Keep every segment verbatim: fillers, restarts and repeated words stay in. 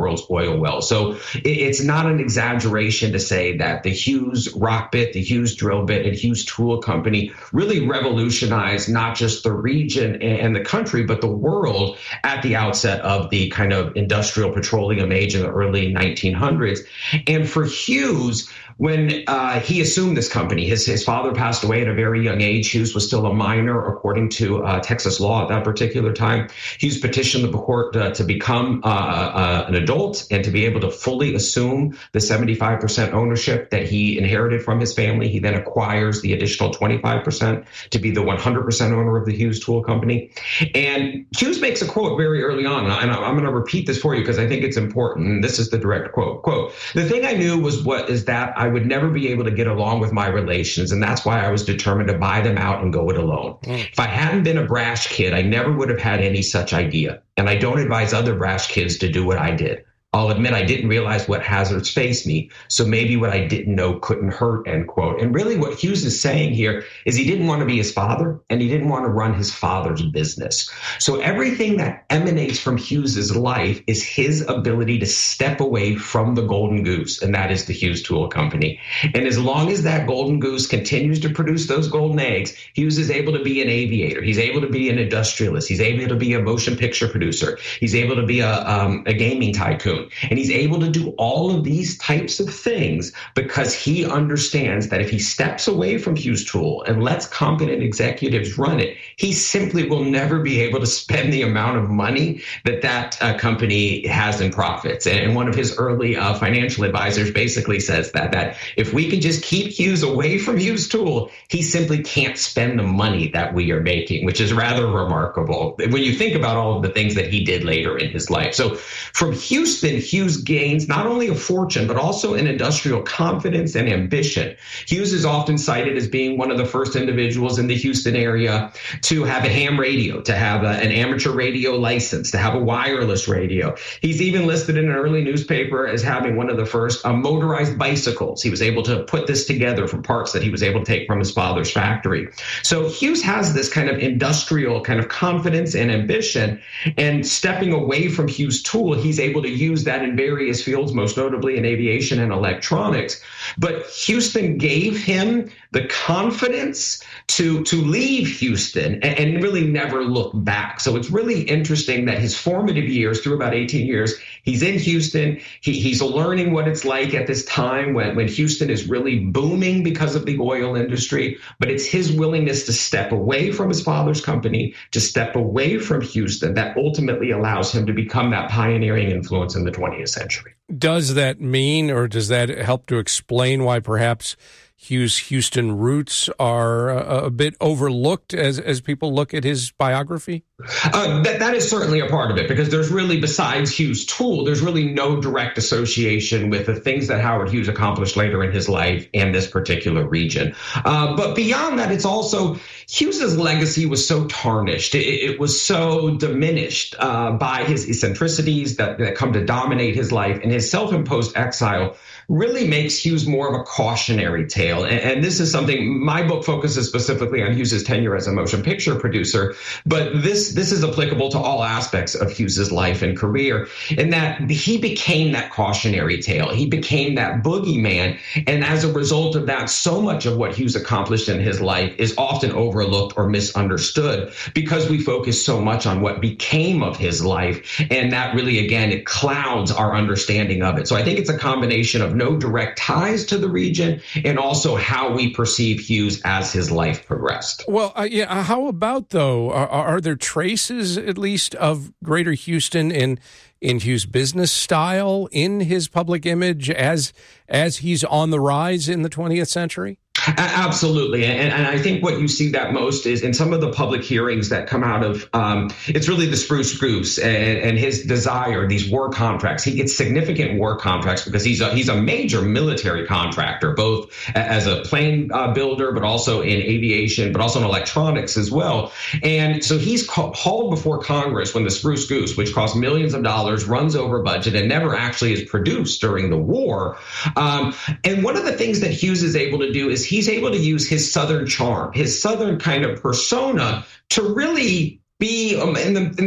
world's oil wells. So it, it's not an exaggeration to say that the Hughes rock bit, the Hughes drill bit, and Hughes Tool Company really revolutionized not just the region and, and the country, but the world at the outset of the kind of industrial petroleum age in the early nineteen hundreds. And for Hughes, when uh, he assumed this company, his, his father passed away at a very young age. Hughes was still a minor, according to uh, Texas law at that particular time. Hughes petitioned the court uh, to become uh, uh, an adult and to be able to fully assume the seventy-five percent ownership that he inherited from his family. He then acquires the additional twenty-five percent to be the one hundred percent owner of the Hughes Tool Company. And Hughes makes a quote very early on, and I'm going to repeat this for you because I think it's important. And this is the direct quote. Quote, "The thing I knew was what is that I would never be able to get along with my relations, and that's why I was determined to buy them out and go it alone. Mm. If I hadn't been a brash kid, I never would have had any such idea. And I don't advise other brash kids to do what I did. I'll admit I didn't realize what hazards faced me, so maybe what I didn't know couldn't hurt," end quote. And really what Hughes is saying here is he didn't want to be his father, and he didn't want to run his father's business. So everything that emanates from Hughes's life is his ability to step away from the golden goose, and that is the Hughes Tool Company. And as long as that golden goose continues to produce those golden eggs, Hughes is able to be an aviator. He's able to be an industrialist. He's able to be a motion picture producer. He's able to be a, um, a gaming tycoon. And he's able to do all of these types of things because he understands that if he steps away from Hughes Tool and lets competent executives run it, he simply will never be able to spend the amount of money that that uh, company has in profits. And one of his early uh, financial advisors basically says that, that if we can just keep Hughes away from Hughes Tool, he simply can't spend the money that we are making, which is rather remarkable when you think about all of the things that he did later in his life. So from Houston, Hughes gains not only a fortune, but also an industrial confidence and ambition. Hughes is often cited as being one of the first individuals in the Houston area to have a ham radio, to have a, an amateur radio license, to have a wireless radio. He's even listed in an early newspaper as having one of the first uh, motorized bicycles. He was able to put this together from parts that he was able to take from his father's factory. So Hughes has this kind of industrial kind of confidence and ambition, and stepping away from Hughes Tool, he's able to use that in various fields, most notably in aviation and electronics. But Houston gave him the confidence to, to leave Houston and, and really never look back. So it's really interesting that his formative years, through about eighteen years, he's in Houston. He, he's learning what it's like at this time when, when Houston is really booming because of the oil industry. But it's his willingness to step away from his father's company, to step away from Houston, that ultimately allows him to become that pioneering influence in the twentieth century. Does that mean, or does that help to explain why perhaps Hughes' Houston roots are a, a bit overlooked as, as people look at his biography? Uh, that, that is certainly a part of it, because there's really, besides Hughes Tool, there's really no direct association with the things that Howard Hughes accomplished later in his life and this particular region. Uh, but beyond that, it's also Hughes's legacy was so tarnished. It, it was so diminished uh, by his eccentricities that, that come to dominate his life, and his self-imposed exile really makes Hughes more of a cautionary tale. And, and this is something, my book focuses specifically on Hughes's tenure as a motion picture producer, but this this is applicable to all aspects of Hughes's life and career, in that he became that cautionary tale. He became that boogeyman. And as a result of that, so much of what Hughes accomplished in his life is often overlooked or misunderstood because we focus so much on what became of his life. And that really, again, it clouds our understanding of it. So I think it's a combination of no direct ties to the region and also how we perceive Hughes as his life progressed. Well, uh, yeah. How about, though, are, are there traces, at least, of Greater Houston in in Hughes' business style, in his public image as as he's on the rise in the twentieth century? Absolutely. And, and I think what you see that most is in some of the public hearings that come out of, um, it's really the Spruce Goose and, and his desire, these war contracts. He gets significant war contracts because he's a, he's a major military contractor, both as a plane uh, builder, but also in aviation, but also in electronics as well. And so he's hauled before Congress when the Spruce Goose, which costs millions of dollars, runs over budget and never actually is produced during the war. Um, and one of the things that Hughes is able to do is he's able to use his Southern charm, his Southern kind of persona to really be um, in the in the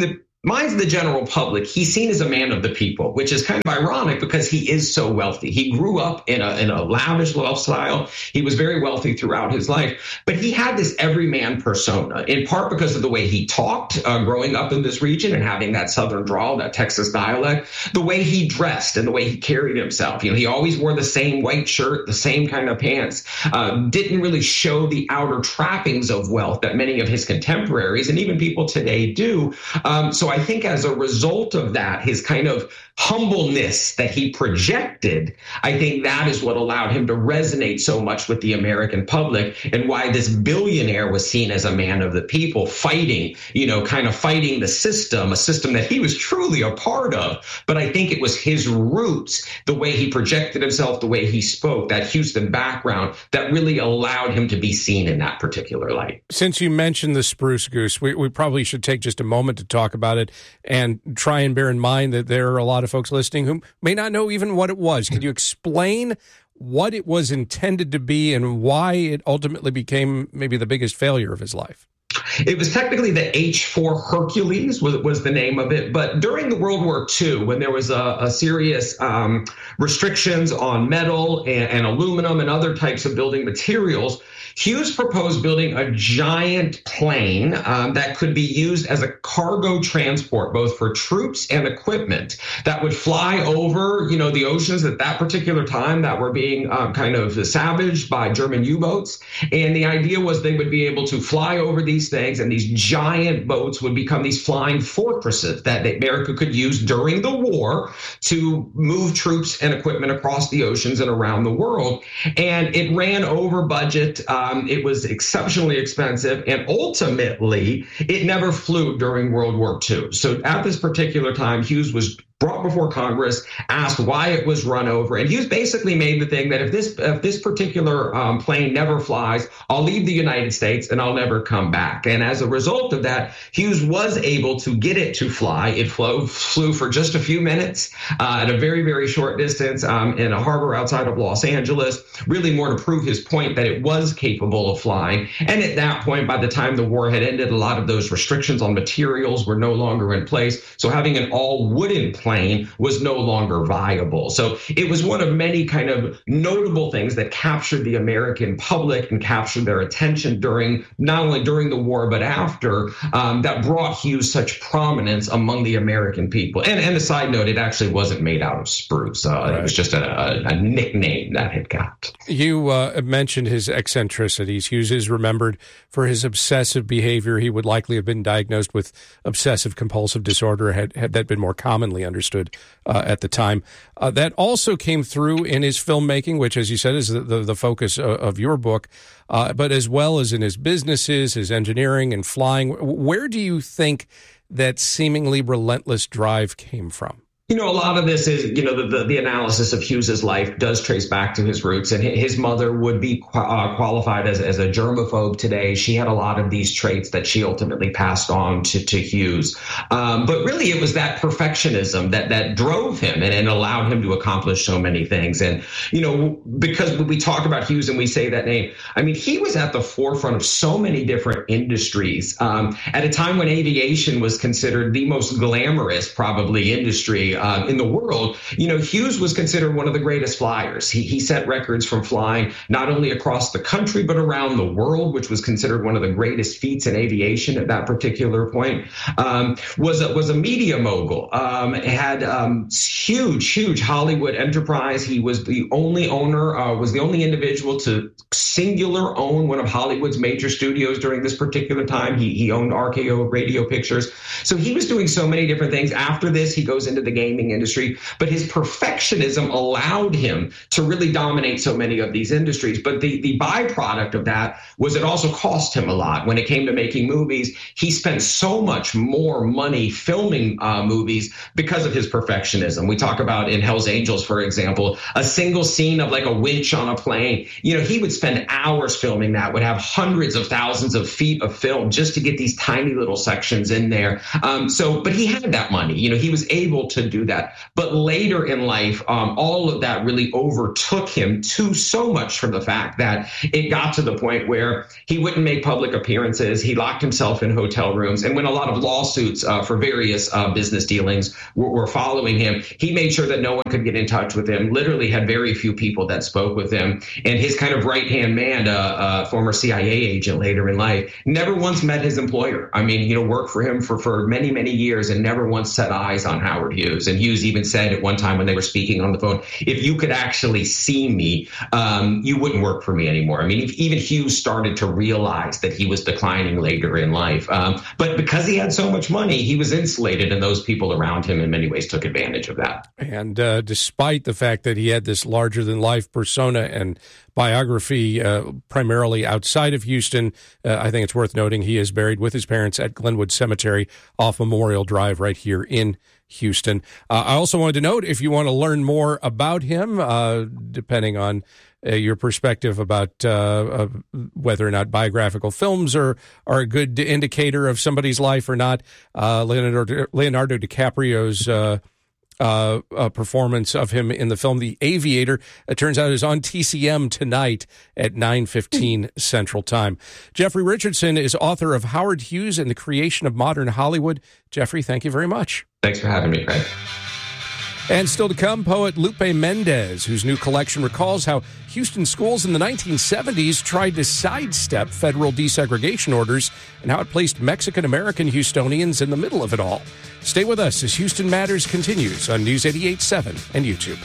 Mine's the general public. He's seen as a man of the people, which is kind of ironic because he is so wealthy. He grew up in a in a lavish lifestyle. He was very wealthy throughout his life, but he had this everyman persona, in part because of the way he talked uh, growing up in this region and having that Southern drawl, that Texas dialect, the way he dressed and the way he carried himself. You know, he always wore the same white shirt, the same kind of pants, uh, didn't really show the outer trappings of wealth that many of his contemporaries and even people today do. Um, so I think as a result of that, his kind of humbleness that he projected, I think that is what allowed him to resonate so much with the American public, and why this billionaire was seen as a man of the people, fighting, you know, kind of fighting the system, a system that he was truly a part of. But I think it was his roots, the way he projected himself, the way he spoke, that Houston background, that really allowed him to be seen in that particular light. Since you mentioned the Spruce Goose, we, we probably should take just a moment to talk about it and try and bear in mind that there are a lot of folks listening who may not know even what it was. Could you explain what it was intended to be and why it ultimately became maybe the biggest failure of his life? It was technically the H four Hercules was, was the name of it. But during the World War Two, when there was a, a serious um, restrictions on metal and, and aluminum and other types of building materials, Hughes proposed building a giant plane um, that could be used as a cargo transport, both for troops and equipment, that would fly over, you know, the oceans at that particular time that were being um, kind of savaged by German U-boats. And the idea was they would be able to fly over these things, and these giant boats would become these flying fortresses that America could use during the war to move troops and equipment across the oceans and around the world. And it ran over budget. Um, it was exceptionally expensive, and ultimately it never flew during World War Two. So at this particular time, Hughes was brought before Congress, asked why it was run over, and Hughes basically made the thing that if this if this particular um, plane never flies, I'll leave the United States and I'll never come back. And as a result of that, Hughes was able to get it to fly. It flew, flew for just a few minutes uh, at a very, very short distance um, in a harbor outside of Los Angeles, really more to prove his point that it was capable of flying. And at that point, by the time the war had ended, a lot of those restrictions on materials were no longer in place. So having an all wooden plane was no longer viable. So it was one of many kind of notable things that captured the American public and captured their attention during, not only during the war, but after, um, that brought Hughes such prominence among the American people. And, and a side note, it actually wasn't made out of spruce. Uh, right. It was just a, a, a nickname that it got. You uh, mentioned his eccentricities. Hughes is remembered for his obsessive behavior. He would likely have been diagnosed with obsessive compulsive disorder had, had that been more commonly understood. understood uh, at the time. Uh, that also came through in his filmmaking, which, as you said, is the, the, the focus of, of your book, uh, but as well as in his businesses, his engineering and flying. Where do you think that seemingly relentless drive came from? You know, a lot of this is, you know, the, the, the analysis of Hughes's life does trace back to his roots, and his mother would be uh, qualified as, as a germaphobe today. She had a lot of these traits that she ultimately passed on to, to Hughes. Um, but really, it was that perfectionism that that drove him and, and allowed him to accomplish so many things. And, you know, because when we talk about Hughes and we say that name, I mean, he was at the forefront of so many different industries um, at a time when aviation was considered the most glamorous, probably, industry Uh, in the world. You know, Hughes was considered one of the greatest flyers. He, he set records from flying not only across the country, but around the world, which was considered one of the greatest feats in aviation at that particular point. Um, was, a, was a media mogul, um, had um, huge, huge Hollywood enterprise. He was the only owner, uh, was the only individual to singular own one of Hollywood's major studios during this particular time. He, he owned R K O Radio Pictures. So he was doing so many different things. After this, he goes into the game gaming industry, but his perfectionism allowed him to really dominate so many of these industries. But the, the byproduct of that was it also cost him a lot. When it came to making movies, he spent so much more money filming uh, movies because of his perfectionism. We talk about in Hell's Angels, for example, a single scene of like a winch on a plane. You know, he would spend hours filming that, would have hundreds of thousands of feet of film just to get these tiny little sections in there. Um, so, but he had that money. You know, he was able to do that. But later in life, um, all of that really overtook him too so much from the fact that it got to the point where he wouldn't make public appearances. He locked himself in hotel rooms. And when a lot of lawsuits uh, for various uh, business dealings were, were following him, he made sure that no one could get in touch with him, literally had very few people that spoke with him. And his kind of right-hand man, a uh, uh, former C I A agent later in life, never once met his employer. I mean, you know, worked for him for, for many, many years and never once set eyes on Howard Hughes. And Hughes even said at one time when they were speaking on the phone, if you could actually see me, um, you wouldn't work for me anymore. I mean, if, even Hughes started to realize that he was declining later in life. Um, but because he had so much money, he was insulated, and those people around him in many ways took advantage of that. And uh, despite the fact that he had this larger-than-life persona and biography uh, primarily outside of Houston, uh, I think it's worth noting he is buried with his parents at Glenwood Cemetery off Memorial Drive right here in Houston. Uh, I also wanted to note, if you want to learn more about him, uh, depending on uh, your perspective about uh, uh, whether or not biographical films are, are a good indicator of somebody's life or not, uh, Leonardo, Leonardo DiCaprio's uh, Uh, a performance of him in the film The Aviator, it turns out, is on T C M tonight at nine fifteen Central Time. Jeffrey Richardson is author of Howard Hughes and the Creation of Modern Hollywood. Jeffrey, thank you very much. Thanks for having me, Craig. And still to come, poet Lupe Mendez, whose new collection recalls how Houston schools in the nineteen seventies tried to sidestep federal desegregation orders and how it placed Mexican-American Houstonians in the middle of it all. Stay with us as Houston Matters continues on News eighty-eight point seven and YouTube.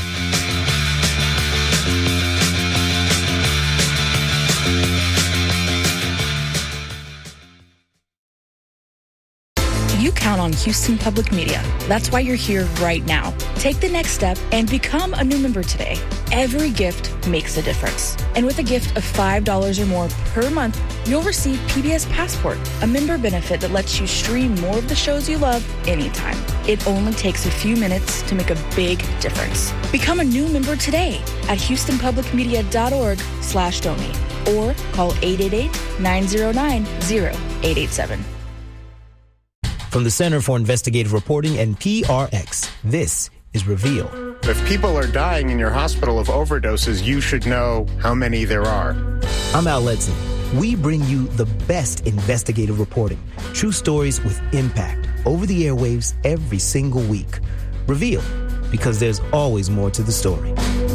You count on Houston Public Media. That's why you're here right now. Take the next step and become a new member today. Every gift makes a difference. And with a gift of five dollars or more per month, you'll receive P B S Passport, a member benefit that lets you stream more of the shows you love anytime. It only takes a few minutes to make a big difference. Become a new member today at houstonpublicmedia.org slash donate or call eight eight eight, nine zero nine, zero eight eight seven. From the Center for Investigative Reporting and P R X, this is Reveal. If people are dying in your hospital of overdoses, you should know how many there are. I'm Al Letson. We bring you the best investigative reporting, true stories with impact, over the airwaves every single week. Reveal, because there's always more to the story.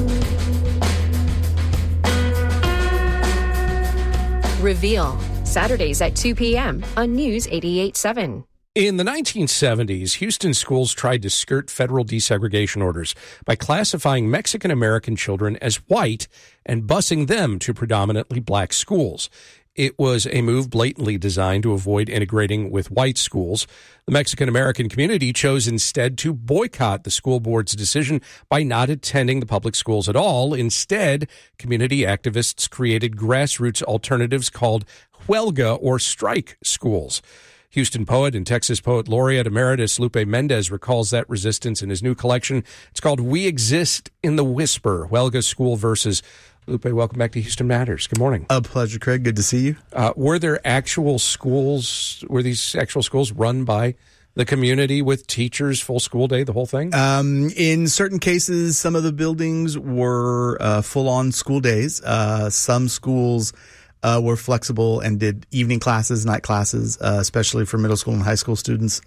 Reveal, Saturdays at two p.m. on News eighty-eight point seven. In the nineteen seventies, Houston schools tried to skirt federal desegregation orders by classifying Mexican-American children as white and busing them to predominantly black schools. It was a move blatantly designed to avoid integrating with white schools. The Mexican-American community chose instead to boycott the school board's decision by not attending the public schools at all. Instead, community activists created grassroots alternatives called huelga or strike schools. Houston poet and Texas Poet Laureate Emeritus Lupe Mendez recalls that resistance in his new collection. It's called We Exist in the Whisper, Huelga School Versus. Lupe, welcome back to Houston Matters. Good morning. A pleasure, Craig. Good to see you. Uh, were there actual schools, were these actual schools run by the community with teachers, full school day, the whole thing? Um, in certain cases, some of the buildings were uh, full-on school days. Uh, some schools Uh, were flexible and did evening classes, night classes, uh, especially for middle school and high school students.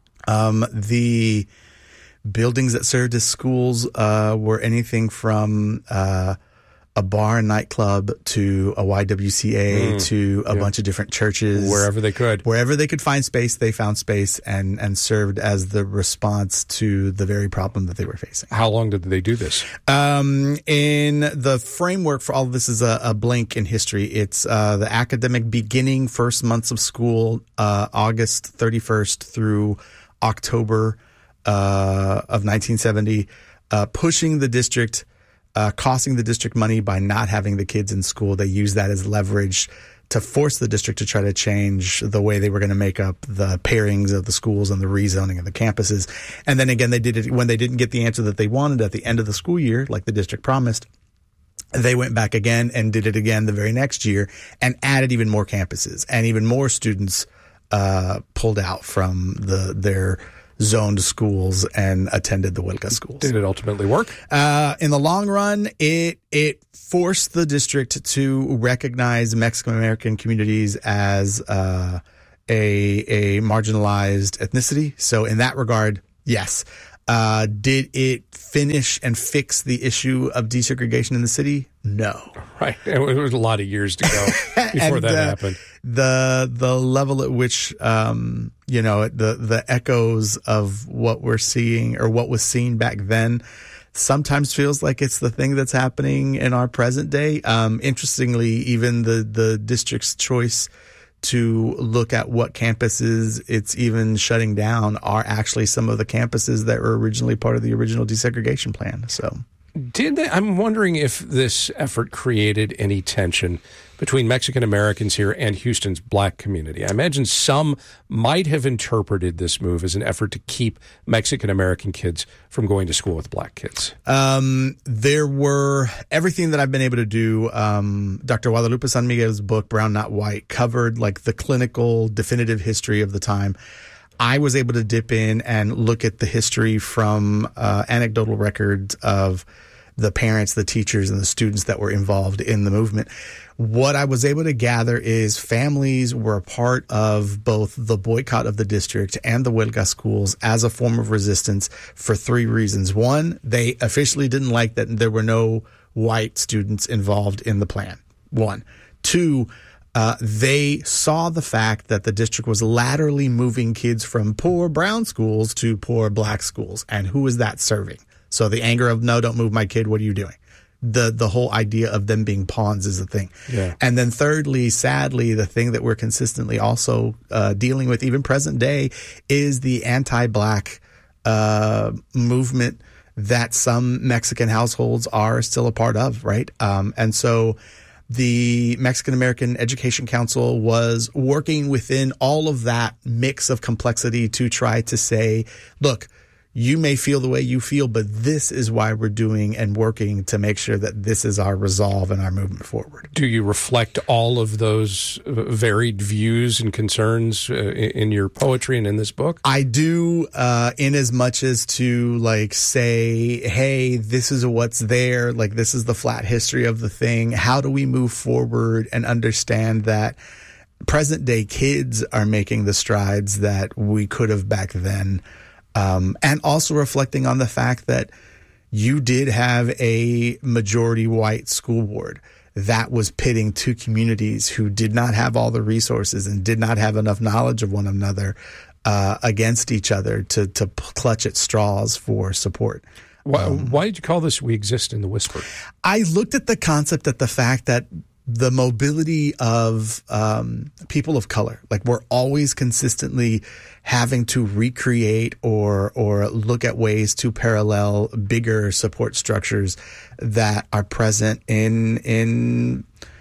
Um, the buildings that served as schools uh, were anything from uh, a bar and nightclub to a Y W C A mm, to a yeah. bunch of different churches. Wherever they could. Wherever they could find space, they found space and, and served as the response to the very problem that they were facing. How long did they do this? Um, in the framework for all of this is a, a blank in history. It's uh, the academic beginning first months of school, uh, August thirty-first through October uh, of nineteen seventy, uh, pushing the district Uh, costing the district money by not having the kids in school. They used that as leverage to force the district to try to change the way they were going to make up the pairings of the schools and the rezoning of the campuses. And then again, they did it when they didn't get the answer that they wanted at the end of the school year, like the district promised. They went back again and did it again the very next year and added even more campuses and even more students uh, pulled out from the their zoned schools and attended the Huelga schools. Did it ultimately work? Uh, in the long run, it it forced the district to recognize Mexican American communities as uh, a a marginalized ethnicity. So in that regard, yes. Uh, did it finish and fix the issue of desegregation in the city? No. Right. It was a lot of years to go before and, that uh, happened. The the level at which um, you know the the echoes of what we're seeing or what was seen back then sometimes feels like it's the thing that's happening in our present day. Um, interestingly, even the the district's choice to look at what campuses it's even shutting down are actually some of the campuses that were originally part of the original desegregation plan. So, did they, I'm wondering if this effort created any tension between Mexican Americans here and Houston's black community. I imagine some might have interpreted this move as an effort to keep Mexican American kids from going to school with black kids. Um, there were everything that I've been able to do. Um, Doctor Guadalupe San Miguel's book, Brown Not White, covered like the clinical definitive history of the time. I was able to dip in and look at the history from uh, anecdotal records of the parents, the teachers, and the students that were involved in the movement. What I was able to gather is families were a part of both the boycott of the district and the Huelga schools as a form of resistance for three reasons. One, they officially didn't like that there were no white students involved in the plan. One. Two, uh, they saw the fact that the district was laterally moving kids from poor brown schools to poor black schools. And who is that serving? So the anger of, no, don't move my kid. What are you doing? The the whole idea of them being pawns is a thing. Yeah. And then thirdly, sadly, the thing that we're consistently also uh, dealing with, even present day, is the anti-black uh, movement that some Mexican households are still a part of, right? Um, and so the Mexican American Education Council was working within all of that mix of complexity to try to say, look, you may feel the way you feel, but this is why we're doing and working to make sure that this is our resolve and our movement forward. Do you reflect all of those varied views and concerns uh, in your poetry and in this book? I do, uh, in as much as to like say, hey, this is what's there. Like this is the flat history of the thing. How do we move forward and understand that present day kids are making the strides that we could have back then? Um, and also reflecting on the fact that you did have a majority white school board that was pitting two communities who did not have all the resources and did not have enough knowledge of one another uh, against each other to, to clutch at straws for support. Why, Um, why did you call this We Exist in the Whisper? I looked at the concept at the fact that the mobility of um, people of color, like we're always consistently having to recreate or or look at ways to parallel bigger support structures that are present in in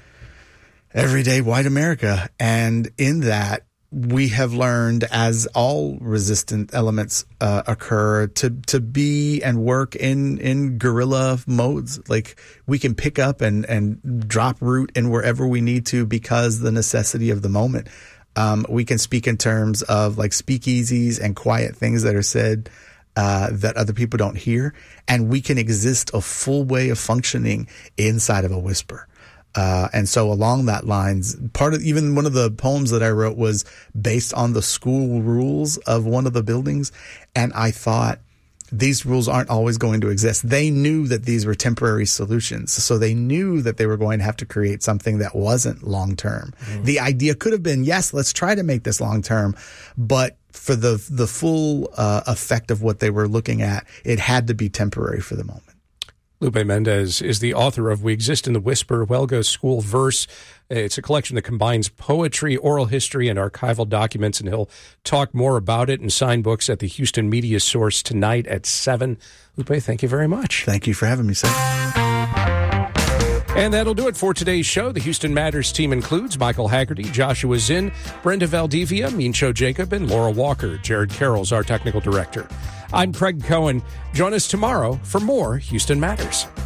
everyday white America. And in that, we have learned, as all resistant elements uh, occur, to to be and work in in guerrilla modes. Like we can pick up and and drop root in wherever we need to because the necessity of the moment. Um, we can speak in terms of like speakeasies and quiet things that are said uh, that other people don't hear, and we can exist a full way of functioning inside of a whisper. Uh, and so along that lines, part of even one of the poems that I wrote was based on the school rules of one of the buildings. And I thought these rules aren't always going to exist. They knew that these were temporary solutions. So they knew that they were going to have to create something that wasn't long term. Mm. The idea could have been, yes, let's try to make this long term. But for the, the full uh, effect of what they were looking at, it had to be temporary for the moment. Lupe Mendez is the author of We Exist in the Whisper, Huelga School Verse. It's a collection that combines poetry, oral history, and archival documents, and he'll talk more about it and sign books at the Houston Media Source tonight at seven. Lupe, thank you very much. Thank you for having me, sir. And that'll do it for today's show. The Houston Matters team includes Michael Haggerty, Joshua Zinn, Brenda Valdivia, Mincho Jacob, and Laura Walker. Jared Carroll's our technical director. I'm Craig Cohen. Join us tomorrow for more Houston Matters.